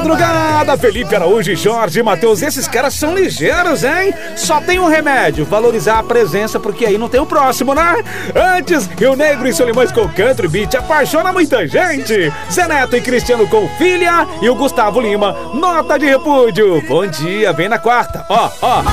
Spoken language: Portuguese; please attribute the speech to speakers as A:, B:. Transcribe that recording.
A: madrugada. Felipe Araújo e Jorge Matheus, esses caras são ligeiros, hein? Só tem um remédio, valorizar a presença, porque aí não tem o próximo, né? Antes, Rio Negro e Solimões com Country Beat apaixona muita gente. Zé Neto e Cristiano com Filha e o Gustavo Lima, Nota de Repúdio. Bom dia, vem na quarta. Ó.